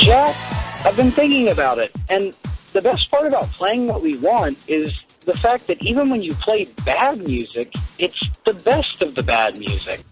Jack, I've been thinking about it, and the best part about playing what we want is the fact that even when you play bad music, it's the best of the bad music.